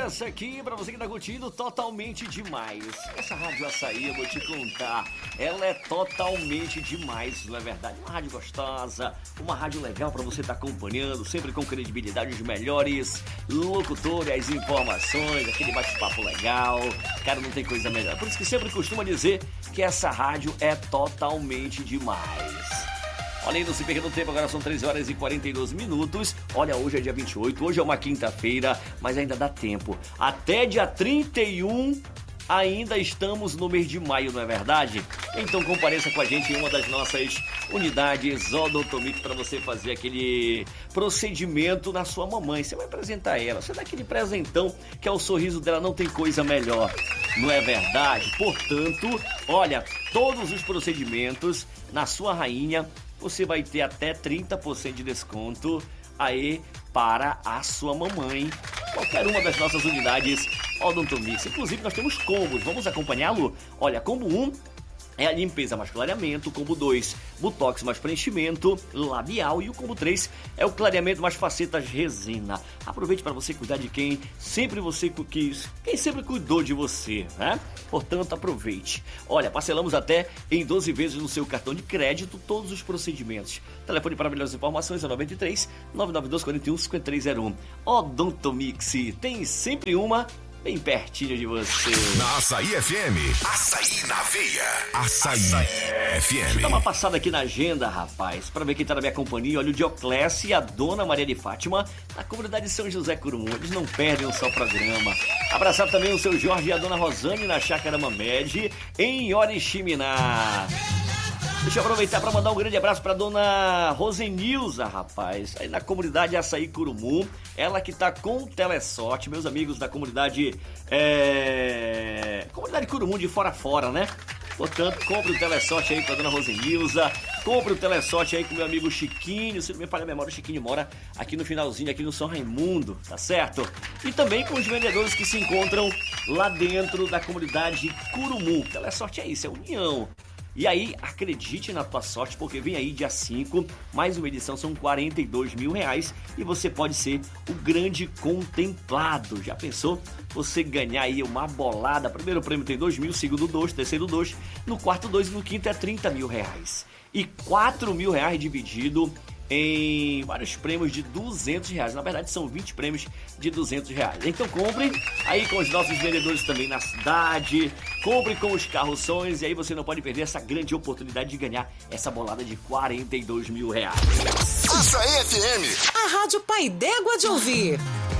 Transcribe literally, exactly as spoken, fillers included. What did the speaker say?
essa aqui, pra você que tá curtindo, totalmente demais. Essa Rádio Açaí, eu vou te contar, ela é totalmente demais, não é verdade? Uma rádio gostosa, uma rádio legal pra você estar tá acompanhando, sempre com credibilidade, os melhores locutores, as informações, aquele bate-papo legal. Cara, não tem coisa melhor. Por isso que sempre costuma dizer que essa rádio é totalmente demais. Olha aí, não se perca no tempo, agora são treze horas e quarenta e dois minutos. Olha, hoje é dia vinte e oito, hoje é uma quinta-feira, mas ainda dá tempo. Até dia trinta e um ainda estamos no mês de maio, não é verdade? Então compareça com a gente em uma das nossas unidades Odontomix para você fazer aquele procedimento na sua mamãe. Você vai apresentar ela, você dá aquele presentão que é o sorriso dela, não tem coisa melhor, não é verdade? Portanto, olha, todos os procedimentos na sua rainha, você vai ter até trinta por cento de desconto aí para a sua mamãe. Qualquer uma das nossas unidades Odontomix. Inclusive, nós temos combos. Vamos acompanhá-lo? Olha, combo um é a limpeza mais clareamento. Combo dois, botox mais preenchimento labial. E o combo três é o clareamento mais facetas resina. Aproveite para você cuidar de quem sempre você quis, quem sempre cuidou de você, né? Portanto, aproveite. Olha, parcelamos até em doze vezes no seu cartão de crédito todos os procedimentos. Telefone para melhores informações é noventa e três, nove nove dois, quarenta e um, cinquenta e três zero um. Odontomix, tem sempre uma bem pertinho de você. Na Açaí F M. Açaí na veia. Açaí, Açaí F M. Deixa eu dar uma passada aqui na agenda, rapaz, para ver quem tá na minha companhia. Olha, o Dioclésio e a Dona Maria de Fátima, na comunidade de São José Curumu. Eles não perdem um só programa. Abraçar também o seu Jorge e a Dona Rosane na Chácara Mamed, em Oriximiná. Deixa eu aproveitar para mandar um grande abraço para dona Rosenilza, rapaz, aí na comunidade Açaí Curumu, ela que tá com o Telesorte, meus amigos da comunidade, é... comunidade Curumu de fora a fora, né? Portanto, compre o Telesorte aí com a dona Rosenilza, compre o Telesorte aí com o meu amigo Chiquinho, se não me falha a memória, o Chiquinho mora aqui no finalzinho, aqui no São Raimundo, tá certo? E também com os vendedores que se encontram lá dentro da comunidade Curumu. Telesorte é isso, é união. E aí, acredite na tua sorte, porque vem aí dia cinco, mais uma edição, são quarenta e dois mil reais e você pode ser o grande contemplado. Já pensou? Você ganhar aí uma bolada, primeiro prêmio tem dois mil, segundo dois, terceiro dois, no quarto dois e no quinto é trinta mil reais. E quatro mil reais dividido em vários prêmios de duzentos reais. Na verdade, são vinte prêmios de duzentos reais. Então compre aí com os nossos vendedores também na cidade. Compre com os carroções e aí você não pode perder essa grande oportunidade de ganhar essa bolada de quarenta e dois mil reais. Açaí F M. A Rádio Pai d'Égua de ouvir.